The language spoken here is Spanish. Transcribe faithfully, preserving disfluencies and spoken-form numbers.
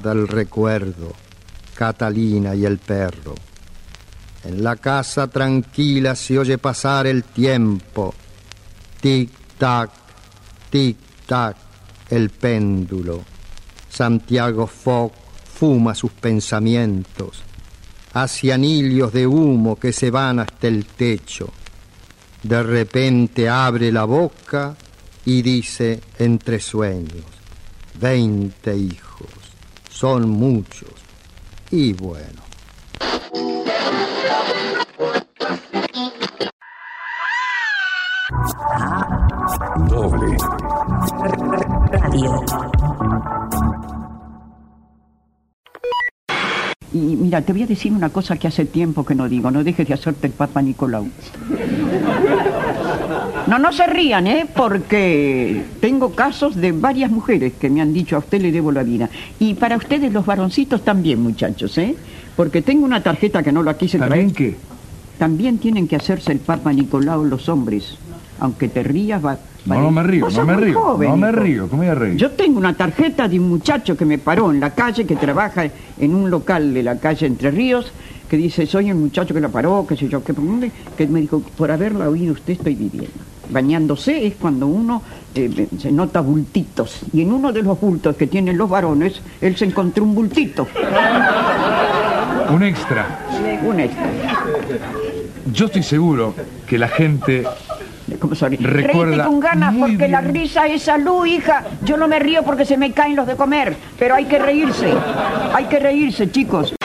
guarda el recuerdo, Catalina y el perro. En la casa tranquila se oye pasar el tiempo. Tic-tac, tic-tac, el péndulo. Santiago Foc fuma sus pensamientos. Hace anillos de humo que se van hasta el techo. De repente abre la boca y dice entre sueños: veinte hijos, son muchos. Y bueno. Doble Radio. Y mira, te voy a decir una cosa que hace tiempo que no digo. No dejes de hacerte el Papa Nicolau. No, no se rían, ¿eh? Porque tengo casos de varias mujeres que me han dicho: a usted le debo la vida. Y para ustedes los varoncitos también, muchachos, ¿eh? Porque tengo una tarjeta que no la quise traer. ¿También qué? También tienen que hacerse el Papa Nicolau los hombres. Aunque te rías, va... No, no me río, no me río, joven, no me hijo. río, ¿cómo voy a reír? Yo tengo una tarjeta de un muchacho que me paró en la calle, que trabaja en un local de la calle Entre Ríos, que dice: soy el muchacho que la paró, qué sé yo, qué, que me dijo: por haberla oído usted estoy viviendo. Bañándose es cuando uno eh, se nota bultitos, y en uno de los bultos que tienen los varones, él se encontró un bultito. Un extra. Un extra. Yo estoy seguro que la gente... ¿Cómo se ríe? Recuerda Reíte con ganas, muy porque bien. la risa es salud, hija. Yo no me río porque se me caen los de comer, pero hay que reírse. Hay que reírse, chicos.